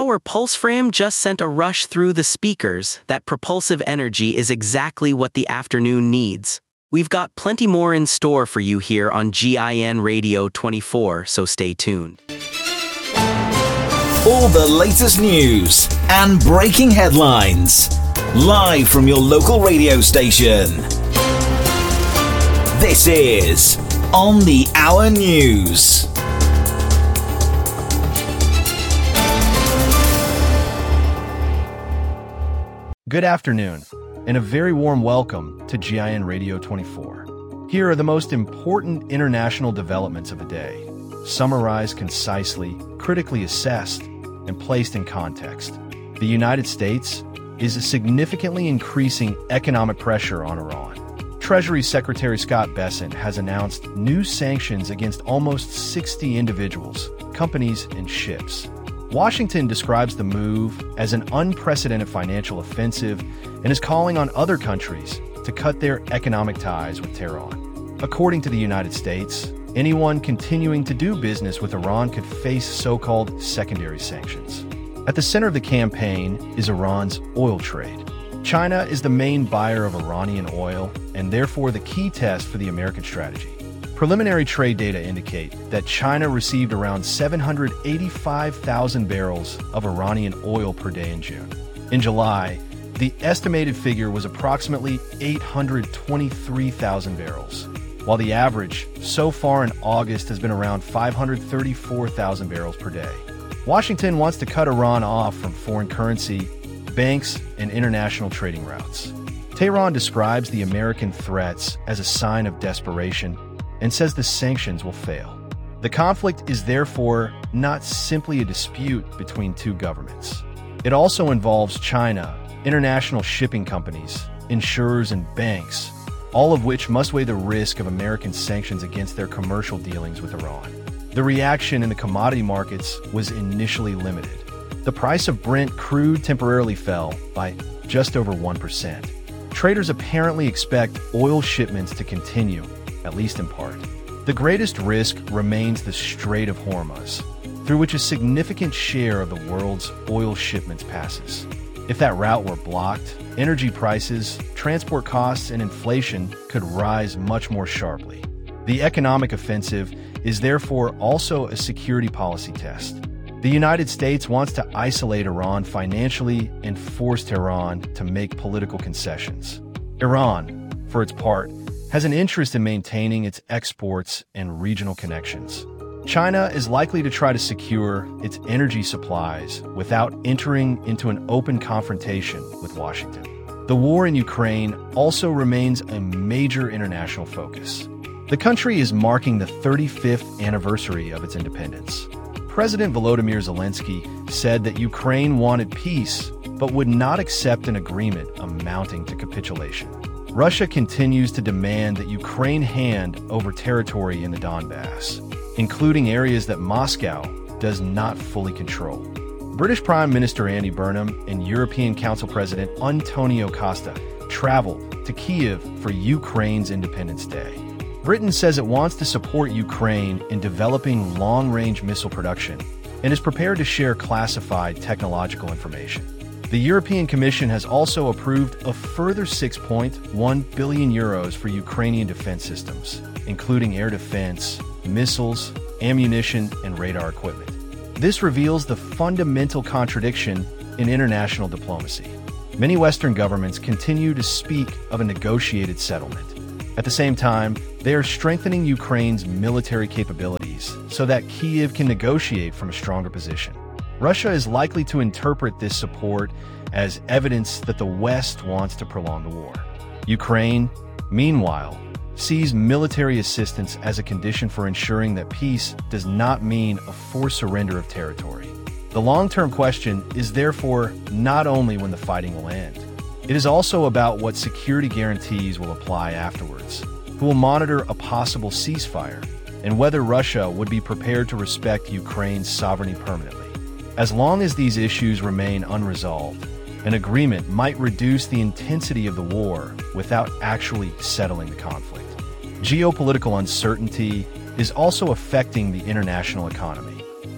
Our pulse frame just sent a rush through the speakers. That propulsive energy is exactly what the afternoon needs. We've got plenty more in store for you here on GIN Radio 24, so stay tuned. All the latest news and breaking headlines, live from your local radio station. This is On the Hour News. Good afternoon, and a very warm welcome to GIN Radio 24. Here are the most important international developments of the day, summarized concisely, critically assessed, and placed in context. The United States is significantly increasing economic pressure on Iran. Treasury Secretary Scott Bessent has announced new sanctions against almost 60 individuals, companies, and ships. Washington describes the move as an unprecedented financial offensive and is calling on other countries to cut their economic ties with Tehran. According to the United States, anyone continuing to do business with Iran could face so-called secondary sanctions. At the center of the campaign is Iran's oil trade. China is the main buyer of Iranian oil and therefore the key test for the American strategy. Preliminary trade data indicate that China received around 785,000 barrels of Iranian oil per day in June. In July, the estimated figure was approximately 823,000 barrels, while the average so far in August has been around 534,000 barrels per day. Washington wants to cut Iran off from foreign currency, banks, and international trading routes. Tehran describes the American threats as a sign of desperation and says the sanctions will fail. The conflict is therefore not simply a dispute between two governments. It also involves China, international shipping companies, insurers, and banks, all of which must weigh the risk of American sanctions against their commercial dealings with Iran. The reaction in the commodity markets was initially limited. The price of Brent crude temporarily fell by just over 1%. Traders apparently expect oil shipments to continue, at least in part. The greatest risk remains the Strait of Hormuz, through which a significant share of the world's oil shipments passes. If that route were blocked, energy prices, transport costs, and inflation could rise much more sharply. The economic offensive is therefore also a security policy test. The United States wants to isolate Iran financially and force Tehran to make political concessions. Iran, for its part, has an interest in maintaining its exports and regional connections. China is likely to try to secure its energy supplies without entering into an open confrontation with Washington. The war in Ukraine also remains a major international focus. The country is marking the 35th anniversary of its independence. President Volodymyr Zelensky said that Ukraine wanted peace, but would not accept an agreement amounting to capitulation. Russia continues to demand that Ukraine hand over territory in the Donbass, including areas that Moscow does not fully control. British Prime Minister Andy Burnham and European Council President Antonio Costa traveled to Kyiv for Ukraine's Independence Day. Britain says it wants to support Ukraine in developing long-range missile production and is prepared to share classified technological information. The European Commission has also approved a further 6.1 billion euros for Ukrainian defense systems, including air defense, missiles, ammunition, and radar equipment. This reveals the fundamental contradiction in international diplomacy. Many Western governments continue to speak of a negotiated settlement. At the same time, they are strengthening Ukraine's military capabilities so that Kyiv can negotiate from a stronger position. Russia is likely to interpret this support as evidence that the West wants to prolong the war. Ukraine, meanwhile, sees military assistance as a condition for ensuring that peace does not mean a forced surrender of territory. The long-term question is therefore not only when the fighting will end. It is also about what security guarantees will apply afterwards, who will monitor a possible ceasefire, and whether Russia would be prepared to respect Ukraine's sovereignty permanently. As long as these issues remain unresolved, an agreement might reduce the intensity of the war without actually settling the conflict. Geopolitical uncertainty is also affecting the international economy.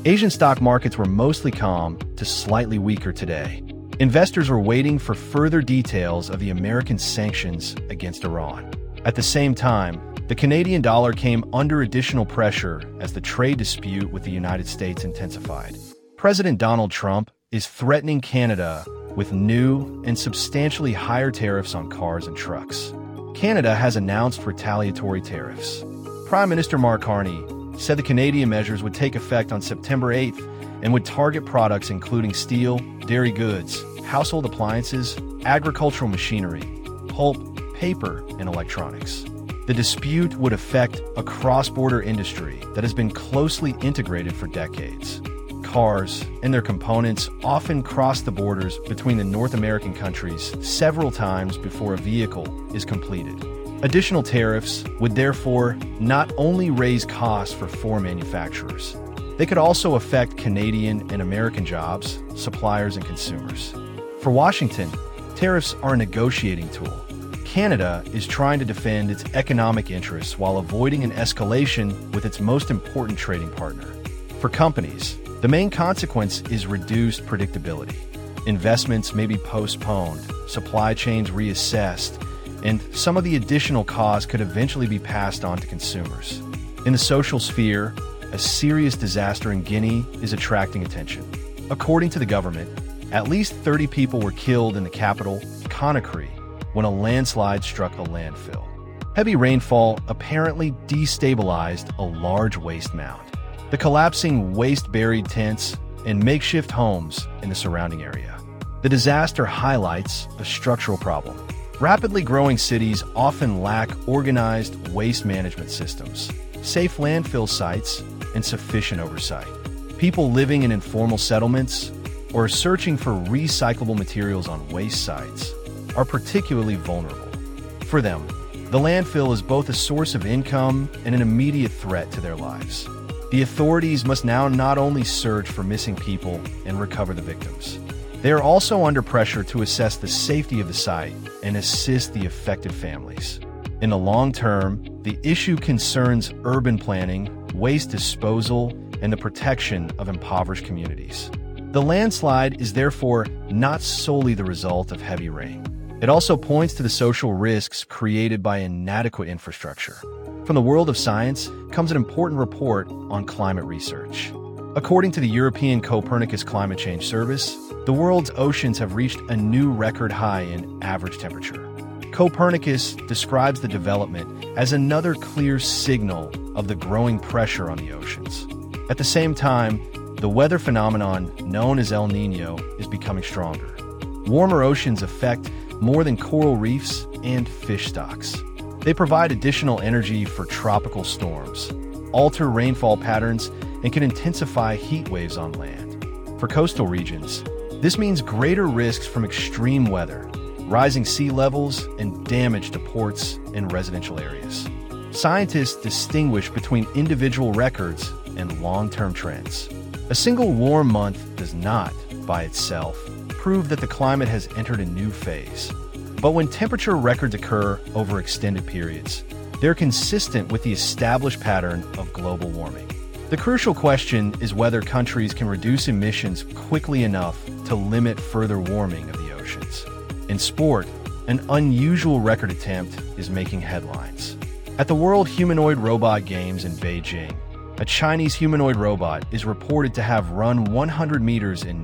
Asian stock markets were mostly calm to slightly weaker today. Investors were waiting for further details of the American sanctions against Iran. At the same time, the Canadian dollar came under additional pressure as the trade dispute with the United States intensified. President Donald Trump is threatening Canada with new and substantially higher tariffs on cars and trucks. Canada has announced retaliatory tariffs. Prime Minister Mark Carney said the Canadian measures would take effect on September 8th and would target products including steel, dairy goods, household appliances, agricultural machinery, pulp, paper, and electronics. The dispute would affect a cross-border industry that has been closely integrated for decades. Cars and their components often cross the borders between the North American countries several times before a vehicle is completed. Additional tariffs would therefore not only raise costs for foreign manufacturers, they could also affect Canadian and American jobs, suppliers, and consumers. For Washington, tariffs are a negotiating tool. Canada is trying to defend its economic interests while avoiding an escalation with its most important trading partner. For companies, the main consequence is reduced predictability. Investments may be postponed, supply chains reassessed, and some of the additional costs could eventually be passed on to consumers. In the social sphere, a serious disaster in Guinea is attracting attention. According to the government, at least 30 people were killed in the capital, Conakry, when a landslide struck a landfill. Heavy rainfall apparently destabilized a large waste mound. The collapsing waste buried tents and makeshift homes in the surrounding area. The disaster highlights a structural problem. Rapidly growing cities often lack organized waste management systems, safe landfill sites, and sufficient oversight. People living in informal settlements or searching for recyclable materials on waste sites are particularly vulnerable. For them, the landfill is both a source of income and an immediate threat to their lives. The authorities must now not only search for missing people and recover the victims, they are also under pressure to assess the safety of the site and assist the affected families. In the long term, the issue concerns urban planning, waste disposal, and the protection of impoverished communities. The landslide is therefore not solely the result of heavy rain. It also points to the social risks created by inadequate infrastructure. From the world of science comes an important report on climate research. According to the European Copernicus Climate Change Service, the world's oceans have reached a new record high in average temperature. Copernicus describes the development as another clear signal of the growing pressure on the oceans. At the same time, the weather phenomenon known as El Niño is becoming stronger. Warmer oceans affect more than coral reefs and fish stocks. They provide additional energy for tropical storms, alter rainfall patterns, and can intensify heat waves on land. For coastal regions, this means greater risks from extreme weather, rising sea levels, and damage to ports and residential areas. Scientists distinguish between individual records and long-term trends. A single warm month does not, by itself, prove that the climate has entered a new phase. But when temperature records occur over extended periods, they're consistent with the established pattern of global warming. The crucial question is whether countries can reduce emissions quickly enough to limit further warming of the oceans. In sport, an unusual record attempt is making headlines. At the World Humanoid Robot Games in Beijing, a Chinese humanoid robot is reported to have run 100 meters in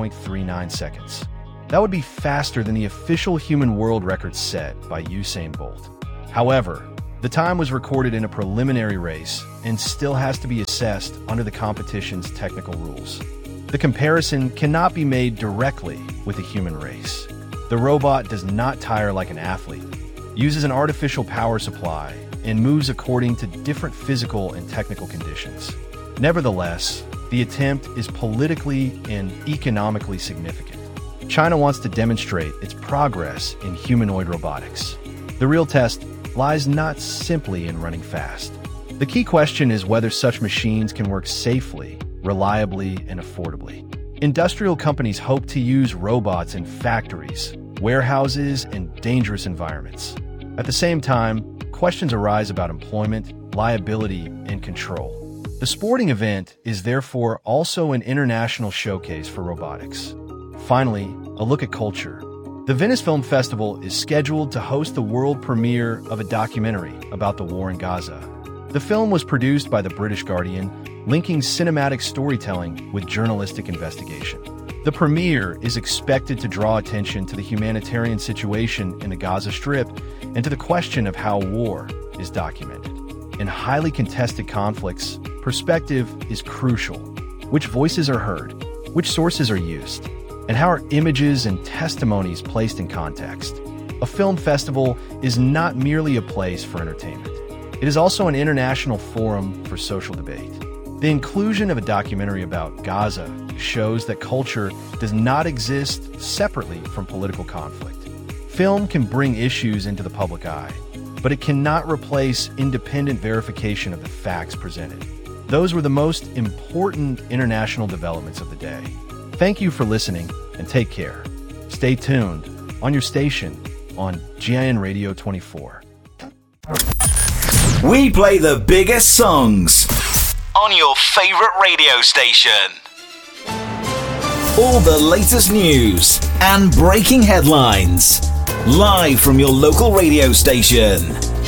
9.39 seconds. That would be faster than the official human world record set by Usain Bolt. However, the time was recorded in a preliminary race and still has to be assessed under the competition's technical rules. The comparison cannot be made directly with a human race. The robot does not tire like an athlete, uses an artificial power supply, and moves according to different physical and technical conditions. Nevertheless, the attempt is politically and economically significant. China wants to demonstrate its progress in humanoid robotics. The real test lies not simply in running fast. The key question is whether such machines can work safely, reliably, and affordably. Industrial companies hope to use robots in factories, warehouses, and dangerous environments. At the same time, questions arise about employment, liability, and control. The sporting event is therefore also an international showcase for robotics. Finally, a look at culture. The Venice Film Festival is scheduled to host the world premiere of a documentary about the war in Gaza. The film was produced by the British Guardian, linking cinematic storytelling with journalistic investigation. The premiere is expected to draw attention to the humanitarian situation in the Gaza Strip and to the question of how war is documented. In highly contested conflicts, perspective is crucial. Which voices are heard? Which sources are used? And how are images and testimonies placed in context? A film festival is not merely a place for entertainment. It is also an international forum for social debate. The inclusion of a documentary about Gaza shows that culture does not exist separately from political conflict. Film can bring issues into the public eye, but it cannot replace independent verification of the facts presented. Those were the most important international developments of the day. Thank you for listening, and take care. Stay tuned on your station on GIN Radio 24. We play the biggest songs on your favorite radio station. All the latest news and breaking headlines, live from your local radio station.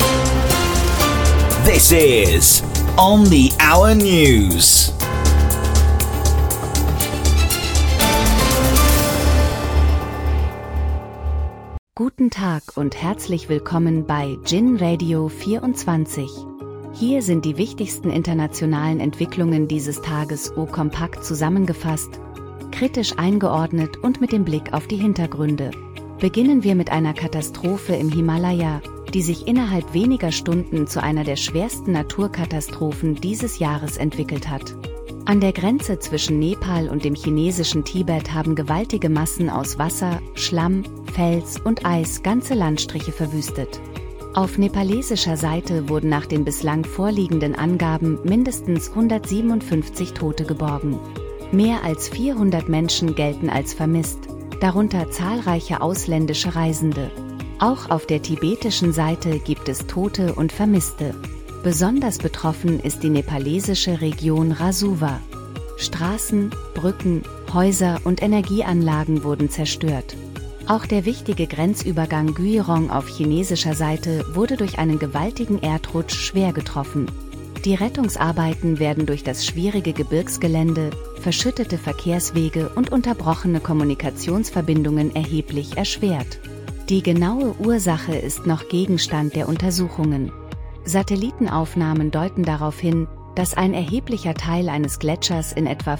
This is On the Hour News. Guten Tag und herzlich willkommen bei GIN Radio 24. Hier sind die wichtigsten internationalen Entwicklungen dieses Tages kompakt zusammengefasst, kritisch eingeordnet und mit dem Blick auf die Hintergründe. Beginnen wir mit einer Katastrophe im Himalaya, die sich innerhalb weniger Stunden zu einer der schwersten Naturkatastrophen dieses Jahres entwickelt hat. An der Grenze zwischen Nepal und dem chinesischen Tibet haben gewaltige Massen aus Wasser, Schlamm, Fels und Eis ganze Landstriche verwüstet. Auf nepalesischer Seite wurden nach den bislang vorliegenden Angaben mindestens 157 Tote geborgen. Mehr als 400 Menschen gelten als vermisst, darunter zahlreiche ausländische Reisende. Auch auf der tibetischen Seite gibt es Tote und Vermisste. Besonders betroffen ist die nepalesische Region Rasuwa. Straßen, Brücken, Häuser und Energieanlagen wurden zerstört. Auch der wichtige Grenzübergang Gyirong auf chinesischer Seite wurde durch einen gewaltigen Erdrutsch schwer getroffen. Die Rettungsarbeiten werden durch das schwierige Gebirgsgelände, verschüttete Verkehrswege und unterbrochene Kommunikationsverbindungen erheblich erschwert. Die genaue Ursache ist noch Gegenstand der Untersuchungen. Satellitenaufnahmen deuten darauf hin, dass ein erheblicher Teil eines Gletschers in etwa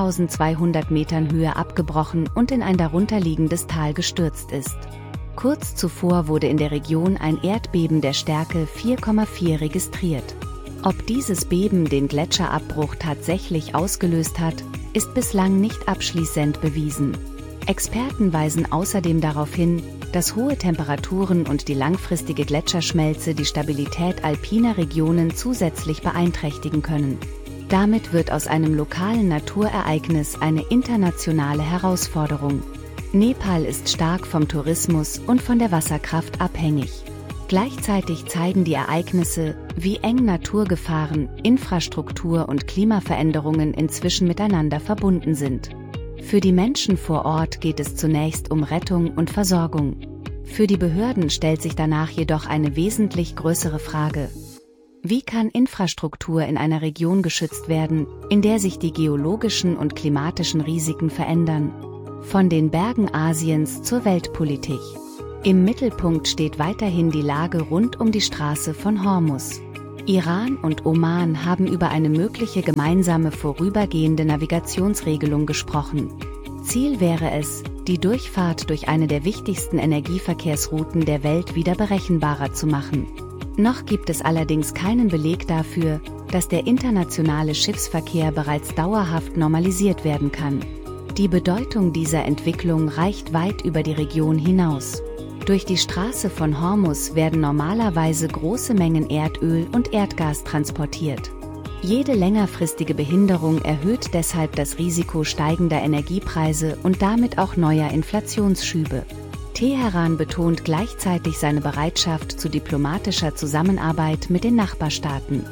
5200 Metern Höhe abgebrochen und in ein darunterliegendes Tal gestürzt ist. Kurz zuvor wurde in der Region ein Erdbeben der Stärke 4,4 registriert. Ob dieses Beben den Gletscherabbruch tatsächlich ausgelöst hat, ist bislang nicht abschließend bewiesen. Experten weisen außerdem darauf hin, dass hohe Temperaturen und die langfristige Gletscherschmelze die Stabilität alpiner Regionen zusätzlich beeinträchtigen können. Damit wird aus einem lokalen Naturereignis eine internationale Herausforderung. Nepal ist stark vom Tourismus und von der Wasserkraft abhängig. Gleichzeitig zeigen die Ereignisse, wie eng Naturgefahren, Infrastruktur und Klimaveränderungen inzwischen miteinander verbunden sind. Für die Menschen vor Ort geht es zunächst um Rettung und Versorgung. Für die Behörden stellt sich danach jedoch eine wesentlich größere Frage. Wie kann Infrastruktur in einer Region geschützt werden, in der sich die geologischen und klimatischen Risiken verändern? Von den Bergen Asiens zur Weltpolitik. Im Mittelpunkt steht weiterhin die Lage rund um die Straße von Hormuz. Iran und Oman haben über eine mögliche gemeinsame vorübergehende Navigationsregelung gesprochen. Ziel wäre es, die Durchfahrt durch eine der wichtigsten Energieverkehrsrouten der Welt wieder berechenbarer zu machen. Noch gibt es allerdings keinen Beleg dafür, dass der internationale Schiffsverkehr bereits dauerhaft normalisiert werden kann. Die Bedeutung dieser Entwicklung reicht weit über die Region hinaus. Durch die Straße von Hormuz werden normalerweise große Mengen Erdöl und Erdgas transportiert. Jede längerfristige Behinderung erhöht deshalb das Risiko steigender Energiepreise und damit auch neuer Inflationsschübe. Teheran betont gleichzeitig seine Bereitschaft zu diplomatischer Zusammenarbeit mit den Nachbarstaaten.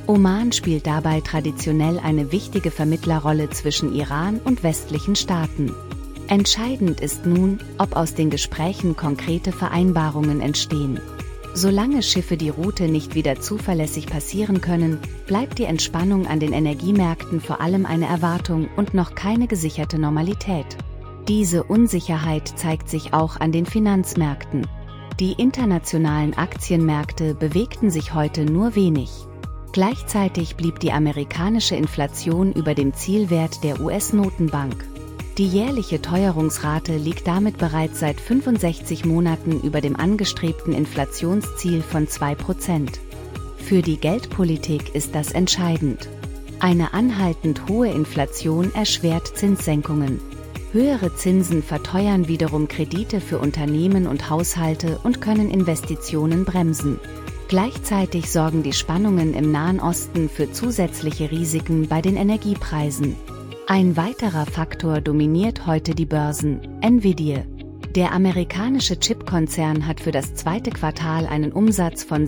Oman spielt dabei traditionell eine wichtige Vermittlerrolle zwischen Iran und westlichen Staaten. Entscheidend ist nun, ob aus den Gesprächen konkrete Vereinbarungen entstehen. Solange Schiffe die Route nicht wieder zuverlässig passieren können, bleibt die Entspannung an den Energiemärkten vor allem eine Erwartung und noch keine gesicherte Normalität. Diese Unsicherheit zeigt sich auch an den Finanzmärkten. Die internationalen Aktienmärkte bewegten sich heute nur wenig. Gleichzeitig blieb die amerikanische Inflation über dem Zielwert der US-Notenbank. Die jährliche Teuerungsrate liegt damit bereits seit 65 Monaten über dem angestrebten Inflationsziel von 2%. Für die Geldpolitik ist das entscheidend. Eine anhaltend hohe Inflation erschwert Zinssenkungen. Höhere Zinsen verteuern wiederum Kredite für Unternehmen und Haushalte und können Investitionen bremsen. Gleichzeitig sorgen die Spannungen im Nahen Osten für zusätzliche Risiken bei den Energiepreisen. Ein weiterer Faktor dominiert heute die Börsen: Nvidia. Der amerikanische Chipkonzern hat für das zweite Quartal einen Umsatz von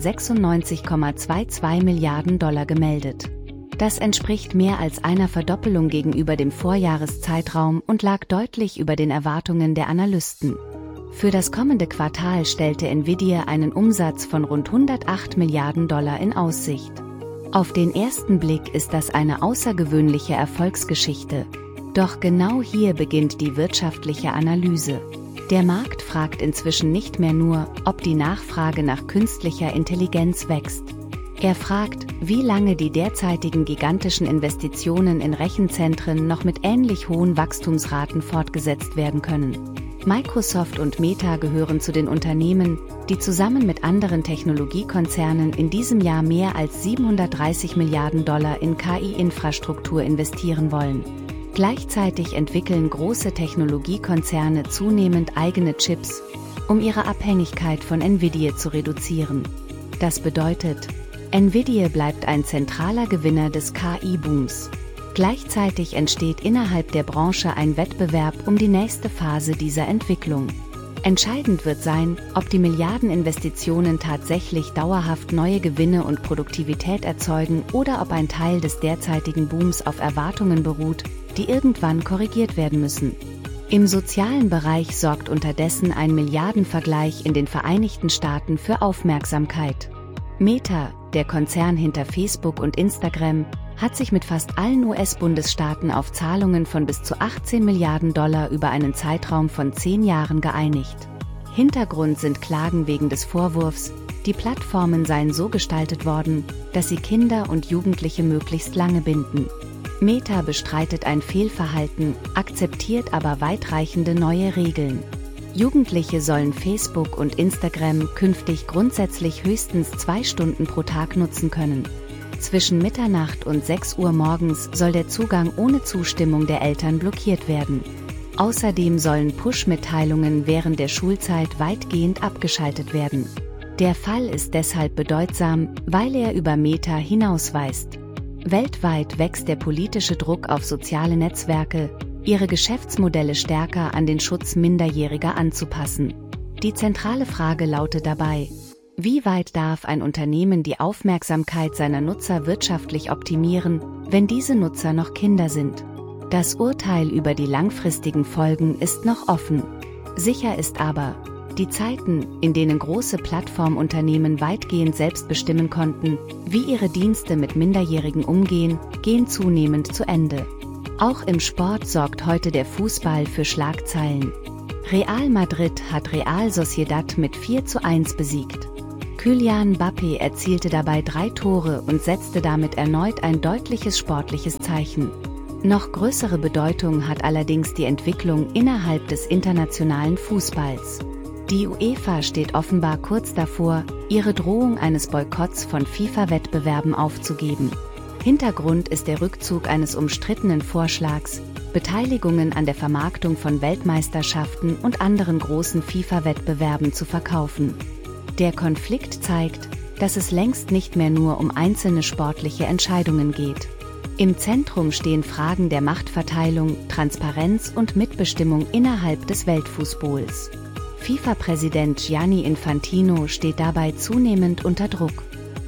96,22 Milliarden $ gemeldet. Das entspricht mehr als einer Verdoppelung gegenüber dem Vorjahreszeitraum und lag deutlich über den Erwartungen der Analysten. Für das kommende Quartal stellte Nvidia einen Umsatz von rund 108 Milliarden $ in Aussicht. Auf den ersten Blick ist das eine außergewöhnliche Erfolgsgeschichte. Doch genau hier beginnt die wirtschaftliche Analyse. Der Markt fragt inzwischen nicht mehr nur, ob die Nachfrage nach künstlicher Intelligenz wächst. Er fragt, wie lange die derzeitigen gigantischen Investitionen in Rechenzentren noch mit ähnlich hohen Wachstumsraten fortgesetzt werden können. Microsoft und Meta gehören zu den Unternehmen, die zusammen mit anderen Technologiekonzernen in diesem Jahr mehr als 730 Milliarden $ in KI-Infrastruktur investieren wollen. Gleichzeitig entwickeln große Technologiekonzerne zunehmend eigene Chips, um ihre Abhängigkeit von Nvidia zu reduzieren. Das bedeutet, Nvidia bleibt ein zentraler Gewinner des KI-Booms. Gleichzeitig entsteht innerhalb der Branche ein Wettbewerb um die nächste Phase dieser Entwicklung. Entscheidend wird sein, ob die Milliardeninvestitionen tatsächlich dauerhaft neue Gewinne und Produktivität erzeugen oder ob ein Teil des derzeitigen Booms auf Erwartungen beruht, die irgendwann korrigiert werden müssen. Im sozialen Bereich sorgt unterdessen ein Milliardenvergleich in den Vereinigten Staaten für Aufmerksamkeit. Meta, der Konzern hinter Facebook und Instagram, hat sich mit fast allen US-Bundesstaaten auf Zahlungen von bis zu 18 Milliarden $ über einen Zeitraum von 10 Jahren geeinigt. Hintergrund sind Klagen wegen des Vorwurfs, die Plattformen seien so gestaltet worden, dass sie Kinder und Jugendliche möglichst lange binden. Meta bestreitet ein Fehlverhalten, akzeptiert aber weitreichende neue Regeln. Jugendliche sollen Facebook und Instagram künftig grundsätzlich höchstens 2 Stunden pro Tag nutzen können. Zwischen Mitternacht und 6 Uhr morgens soll der Zugang ohne Zustimmung der Eltern blockiert werden. Außerdem sollen Push-Mitteilungen während der Schulzeit weitgehend abgeschaltet werden. Der Fall ist deshalb bedeutsam, weil er über Meta hinausweist. Weltweit wächst der politische Druck auf soziale Netzwerke, ihre Geschäftsmodelle stärker an den Schutz Minderjähriger anzupassen. Die zentrale Frage lautet dabei: Wie weit darf ein Unternehmen die Aufmerksamkeit seiner Nutzer wirtschaftlich optimieren, wenn diese Nutzer noch Kinder sind? Das Urteil über die langfristigen Folgen ist noch offen. Sicher ist aber, die Zeiten, in denen große Plattformunternehmen weitgehend selbst bestimmen konnten, wie ihre Dienste mit Minderjährigen umgehen, gehen zunehmend zu Ende. Auch im Sport sorgt heute der Fußball für Schlagzeilen. Real Madrid hat Real Sociedad mit 4:1 besiegt. Kylian Mbappé erzielte dabei 3 Tore und setzte damit erneut ein deutliches sportliches Zeichen. Noch größere Bedeutung hat allerdings die Entwicklung innerhalb des internationalen Fußballs. Die UEFA steht offenbar kurz davor, ihre Drohung eines Boykotts von FIFA-Wettbewerben aufzugeben. Hintergrund ist der Rückzug eines umstrittenen Vorschlags, Beteiligungen an der Vermarktung von Weltmeisterschaften und anderen großen FIFA-Wettbewerben zu verkaufen. Der Konflikt zeigt, dass es längst nicht mehr nur um einzelne sportliche Entscheidungen geht. Im Zentrum stehen Fragen der Machtverteilung, Transparenz und Mitbestimmung innerhalb des Weltfußballs. FIFA-Präsident Gianni Infantino steht dabei zunehmend unter Druck.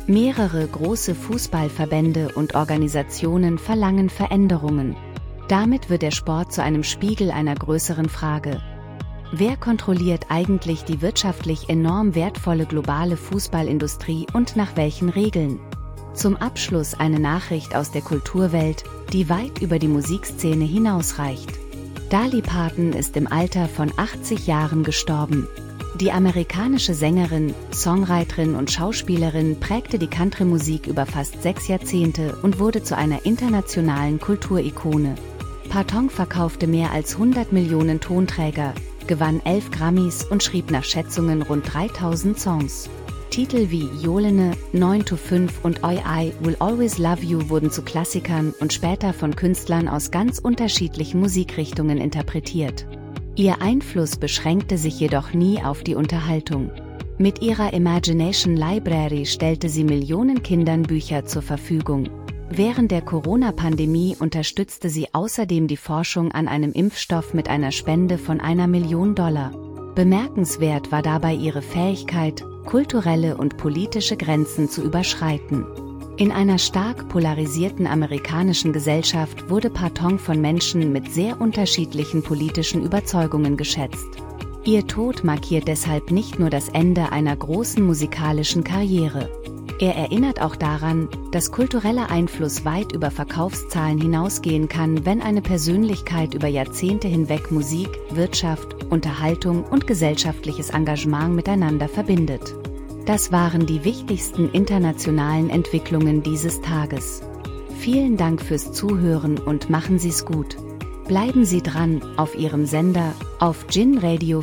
Mehrere große Fußballverbände und Organisationen verlangen Veränderungen. Damit wird der Sport zu einem Spiegel einer größeren Frage. Wer kontrolliert eigentlich die wirtschaftlich enorm wertvolle globale Fußballindustrie und nach welchen Regeln? Zum Abschluss eine Nachricht aus der Kulturwelt, die weit über die Musikszene hinausreicht. Dolly Parton ist im Alter von 80 Jahren gestorben. Die amerikanische Sängerin, Songwriterin und Schauspielerin prägte die Country-Musik über fast 6 Jahrzehnte und wurde zu einer internationalen Kulturikone. Parton verkaufte mehr als 100 Millionen Tonträger, gewann 11 Grammys und schrieb nach Schätzungen rund 3000 Songs. Titel wie Jolene, 9 to 5 und I Will Always Love You wurden zu Klassikern und später von Künstlern aus ganz unterschiedlichen Musikrichtungen interpretiert. Ihr Einfluss beschränkte sich jedoch nie auf die Unterhaltung. Mit ihrer Imagination Library stellte sie Millionen Kindern Bücher zur Verfügung. Während der Corona-Pandemie unterstützte sie außerdem die Forschung an einem Impfstoff mit einer Spende von $1 Million. Bemerkenswert war dabei ihre Fähigkeit, kulturelle und politische Grenzen zu überschreiten. In einer stark polarisierten amerikanischen Gesellschaft wurde Parton von Menschen mit sehr unterschiedlichen politischen Überzeugungen geschätzt. Ihr Tod markiert deshalb nicht nur das Ende einer großen musikalischen Karriere. Er erinnert auch daran, dass kultureller Einfluss weit über Verkaufszahlen hinausgehen kann, wenn eine Persönlichkeit über Jahrzehnte hinweg Musik, Wirtschaft, Unterhaltung und gesellschaftliches Engagement miteinander verbindet. Das waren die wichtigsten internationalen Entwicklungen dieses Tages. Vielen Dank fürs Zuhören und machen Sie's gut. Bleiben Sie dran auf Ihrem Sender auf Gin Radio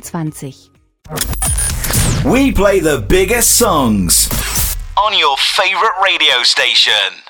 24. We play the biggest songs on your favorite radio station.